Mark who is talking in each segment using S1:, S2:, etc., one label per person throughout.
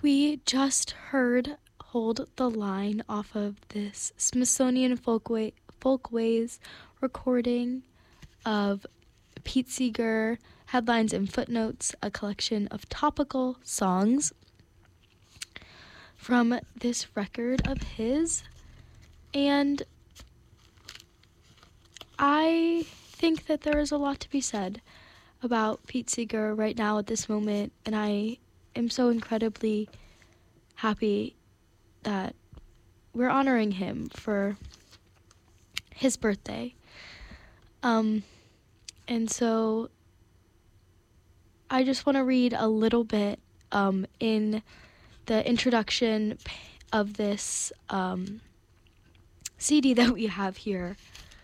S1: We just heard Hold the Line off of this Smithsonian Folkways recording of Pete Seeger, Headlines and Footnotes, a collection of topical songs from this record of his. And I think that there is a lot to be said about Pete Seeger right now at this moment, and I am so incredibly happy that we're honoring him for his birthday. And so I just want to read a little bit in the introduction of this CD that we have here.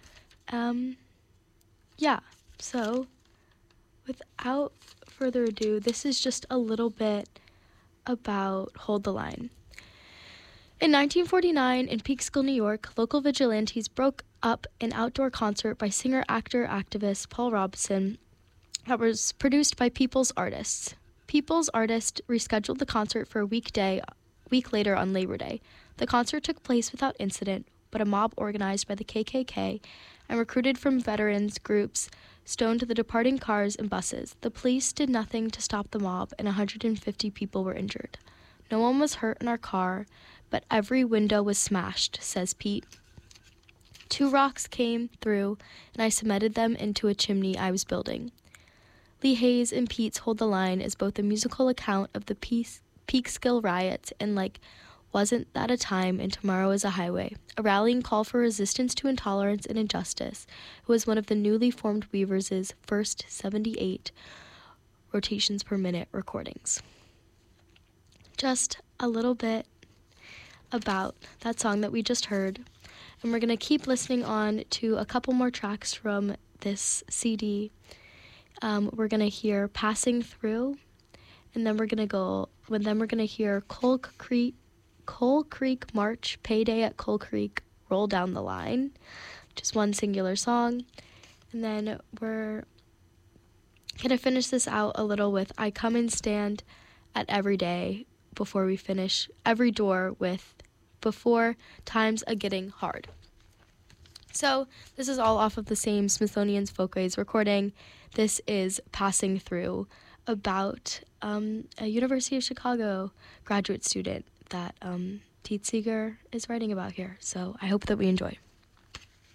S1: So without further ado, this is just a little bit about Hold the Line. In 1949, in Peekskill, New York, local vigilantes broke up an outdoor concert by singer-actor-activist Paul Robeson that was produced by People's Artists. People's Artists rescheduled the concert for a week later on Labor Day. The concert took place without incident, but a mob organized by the KKK and recruited from veterans groups stoned the departing cars and buses. The police did nothing to stop the mob, and 150 people were injured. No one was hurt in our car, but every window was smashed, says Pete. 2 rocks came through, and I cemented them into a chimney I was building. Lee Hayes and Pete's Hold the Line is both a musical account of the Peekskill riots and like Wasn't That a Time and Tomorrow is a Highway, a rallying call for resistance to intolerance and injustice. It was one of the newly formed Weavers' first 78 rotations per minute recordings. Just a little bit about that song that we just heard, and we're going to keep listening on to a couple more tracks from this CD. We're going to hear Passing Through, and then we're going to hear Coal Creek March, Payday at Coal Creek, Roll Down the Line, just one singular song. And then we're going to finish this out a little with I Come and Stand at Every Day before we finish Every Door with Before Times A Getting Hard. So this is all off of the same Smithsonian's Folkways recording. This is Passing Through, about a University of Chicago graduate student that Pete Seeger is writing about here. So I hope that we enjoy.